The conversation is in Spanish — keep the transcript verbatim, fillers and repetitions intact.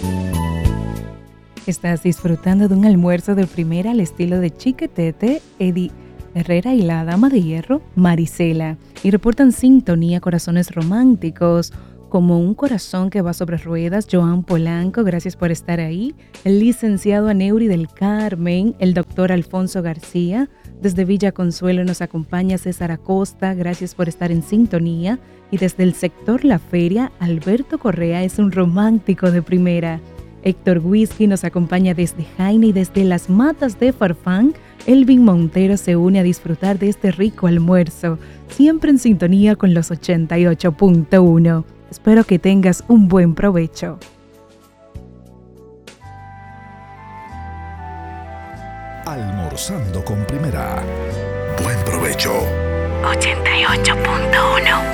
Estás disfrutando de un almuerzo de primera al estilo de Chiquetete, Eddie Herrera y la dama de hierro, Marisela, y reportan sintonía corazones románticos, como un corazón que va sobre ruedas, Joan Polanco, gracias por estar ahí, el licenciado Aneuri del Carmen, el doctor Alfonso García, desde Villa Consuelo nos acompaña César Acosta, gracias por estar en sintonía, y desde el sector La Feria, Alberto Correa es un romántico de primera. Héctor Whisky nos acompaña desde Jaina y desde las matas de Farfán, Elvin Montero se une a disfrutar de este rico almuerzo, siempre en sintonía con los ochenta y ocho punto uno. Espero que tengas un buen provecho. Almorzando con Primera. Buen provecho. ochenta y ocho punto uno